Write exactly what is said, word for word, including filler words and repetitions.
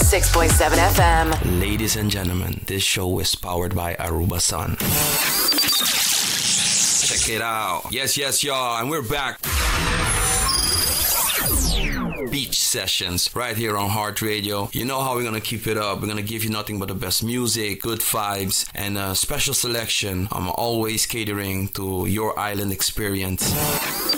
six point seven F M. Ladies and gentlemen, this show is powered by Aruba Sun. Check it out. Yes, yes, y'all, and we're back. Beach sessions right here on Heart Radio. You know how we're gonna keep it up. We're gonna give you nothing but the best music, good vibes, and a special selection. I'm always catering to your island experience.